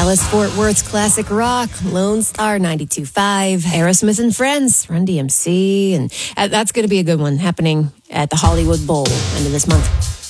Dallas Fort Worth's classic rock, Lone Star 92.5, Aerosmith and Friends, Run DMC, and that's going to be a good one happening at the Hollywood Bowl end of this month.